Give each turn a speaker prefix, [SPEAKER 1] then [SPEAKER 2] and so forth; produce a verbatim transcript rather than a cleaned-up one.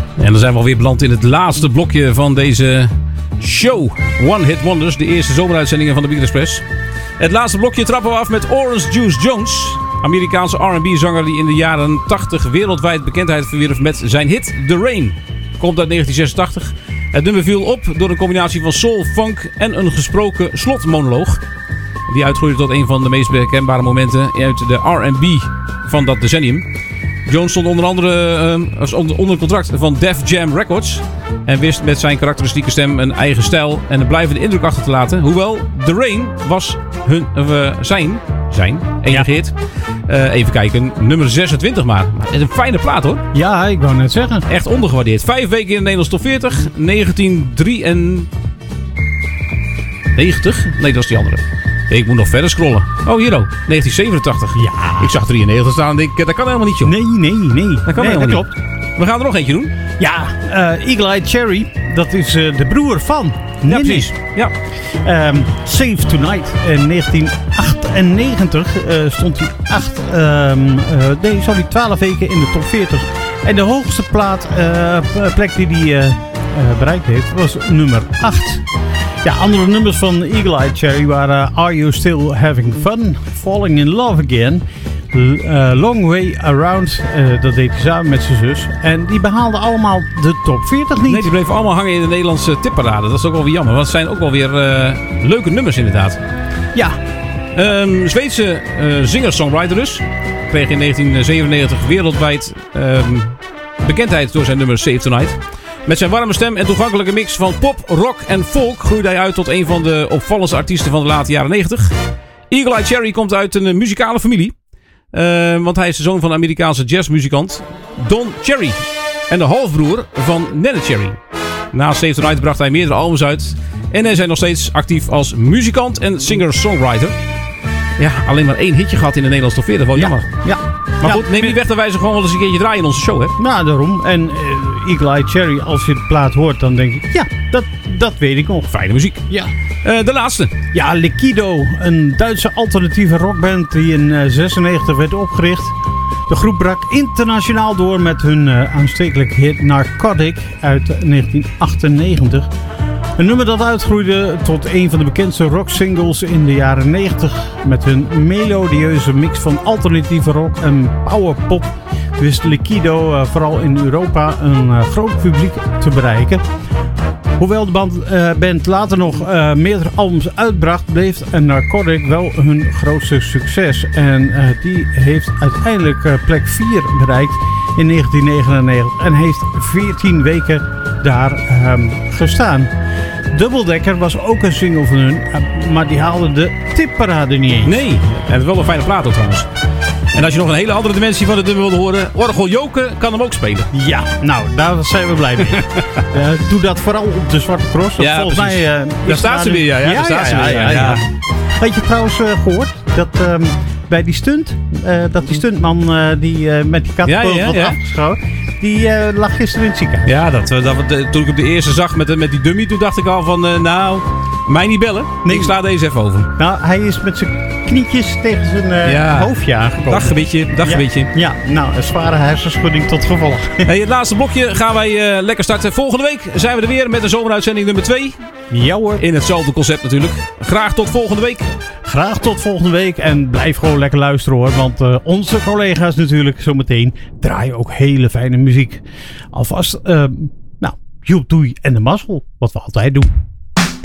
[SPEAKER 1] En dan zijn we alweer beland in het laatste blokje van deze show. One Hit Wonders, de eerste zomeruitzendingen van de Beat Express. Het laatste blokje trappen we af met Orange Juice Jones. Amerikaanse R en B-zanger die in de jaren tachtig wereldwijd bekendheid verwierf met zijn hit The Rain. Komt uit negentien zesentachtig. Het nummer viel op door een combinatie van soul, funk en een gesproken slotmonoloog. Die uitgroeide tot een van de meest herkenbare momenten uit de R en B van dat decennium. Jones stond onder andere uh, onder contract van Def Jam Records. En wist met zijn karakteristieke stem een eigen stijl en een blijvende indruk achter te laten. Hoewel The Rain was hun, uh, zijn, zijn enige hit. Uh, even kijken, nummer zesentwintig maar. Het is een fijne plaat hoor.
[SPEAKER 2] Ja, ik wou net zeggen.
[SPEAKER 1] Echt ondergewaardeerd. Vijf weken in de Nederlandse top veertig. negentien drieënnegentig. Nee, dat is die andere. Ik moet nog verder scrollen. Oh, hier ook. negentien zevenentachtig.
[SPEAKER 2] Ja.
[SPEAKER 1] Ik zag drieënnegentig staan en denk, dat kan helemaal niet, joh.
[SPEAKER 2] Nee, nee, nee.
[SPEAKER 1] Dat kan
[SPEAKER 2] nee,
[SPEAKER 1] helemaal
[SPEAKER 2] dat
[SPEAKER 1] niet.
[SPEAKER 2] klopt.
[SPEAKER 1] We gaan er nog eentje doen.
[SPEAKER 2] Ja, uh, Eagle Eye Cherry. Dat is uh, de broer van.
[SPEAKER 1] Ja, precies. Ja.
[SPEAKER 2] Um, Save Tonight. In negentien achtennegentig uh, stond hij acht, um, uh, nee, sorry, twaalf weken in de top veertig. En de hoogste plaat, uh, plek die hij uh, uh, bereikt heeft was nummer acht. Ja, andere nummers van Eagle Eye Cherry waren Are You Still Having Fun? Falling in Love Again. Uh, Long Way Around. Uh, dat deed hij samen met zijn zus. En die behaalden allemaal de top veertig niet.
[SPEAKER 1] Nee, die bleven allemaal hangen in de Nederlandse tipparade. Dat is ook wel weer jammer. Want het zijn ook wel weer uh, leuke nummers inderdaad.
[SPEAKER 2] Ja.
[SPEAKER 1] Um, Zweedse uh, singer-songwriter dus. Kreeg in negentien zevenennegentig wereldwijd um, bekendheid door zijn nummer Save Tonight. Met zijn warme stem en toegankelijke mix van pop, rock en folk groeide hij uit tot een van de opvallendste artiesten van de late jaren negentig. Eagle Eye Cherry komt uit een muzikale familie. Uh, want hij is de zoon van de Amerikaanse jazzmuzikant Don Cherry. En de halfbroer van Nene Cherry. Naast Save Tonight bracht hij meerdere albums uit. En hij is nog steeds actief als muzikant en singer-songwriter. Ja, alleen maar één hitje gehad in de Nederlandse top veertig. Wel
[SPEAKER 2] ja.
[SPEAKER 1] jammer.
[SPEAKER 2] Ja.
[SPEAKER 1] Maar
[SPEAKER 2] ja.
[SPEAKER 1] goed, neem niet weg dat wij ze gewoon wel eens een keertje draaien in onze show, hè?
[SPEAKER 2] Nou, daarom. En uh, Eagle Eye Cherry, als je de plaat hoort, dan denk ik, ja, dat, dat weet ik nog.
[SPEAKER 1] Fijne muziek.
[SPEAKER 2] Ja.
[SPEAKER 1] Uh, de laatste.
[SPEAKER 2] Ja, Liquido, een Duitse alternatieve rockband die in uh, zesennegentig werd opgericht. De groep brak internationaal door met hun uh, aanstekelijke hit Narcotic uit negentien achtennegentig. Een nummer dat uitgroeide tot een van de bekendste rocksingles in de jaren negentig. Met hun melodieuze mix van alternatieve rock en powerpop wist Liquido uh, vooral in Europa een uh, groot publiek te bereiken. Hoewel de band, uh, band later nog uh, meerdere albums uitbracht, bleef Narcotic wel hun grootste succes. En uh, die heeft uiteindelijk uh, plek vier bereikt in negentien negenennegentig en heeft veertien weken daar um, gestaan. Dubbeldekker was ook een single van hun, maar die haalde de tipparade niet eens.
[SPEAKER 1] Nee, en het is wel een fijne plaat ook trouwens. En als je nog een hele andere dimensie van het nummer wilde horen, Orgel Joken kan hem ook spelen.
[SPEAKER 2] Ja, nou, daar zijn we blij mee. uh, doe dat vooral op de Zwarte Cross.
[SPEAKER 1] Ja,
[SPEAKER 2] volgens
[SPEAKER 1] precies.
[SPEAKER 2] mij, uh,
[SPEAKER 1] daar staat ze weer, ja. ja,
[SPEAKER 2] ja,
[SPEAKER 1] daar staat ze
[SPEAKER 2] ja,
[SPEAKER 1] weer,
[SPEAKER 2] ja,
[SPEAKER 1] ja, ja.
[SPEAKER 2] ja. Weet je trouwens uh, gehoord dat um, bij die stunt, uh, dat die stuntman uh, die uh, met die katapult
[SPEAKER 1] ja, ja,
[SPEAKER 2] wordt
[SPEAKER 1] ja.
[SPEAKER 2] afgeschoten, die uh, lag gisteren in het ziekenhuis.
[SPEAKER 1] Ja, dat, dat, dat, toen ik op de eerste zag met, met die dummy, toen dacht ik al van, uh, nou, mij niet bellen. Nee. Ik sla deze even over.
[SPEAKER 2] Nou, hij is met zijn knietjes tegen zijn uh,
[SPEAKER 1] ja.
[SPEAKER 2] hoofdje aangekomen.
[SPEAKER 1] Daggebitje, daggebitje.
[SPEAKER 2] Ja, ja, nou, een zware hersenschudding tot gevolg.
[SPEAKER 1] Hey, het laatste blokje gaan wij uh, lekker starten. Volgende week zijn we er weer met een zomeruitzending nummer twee.
[SPEAKER 2] Ja hoor.
[SPEAKER 1] In hetzelfde concept natuurlijk. Graag tot volgende week.
[SPEAKER 2] Graag tot volgende week en blijf gewoon lekker luisteren hoor. Want uh, onze collega's natuurlijk zometeen draaien ook hele fijne muziek. Alvast, uh, nou, joep doei en de mazzel. Wat we altijd doen.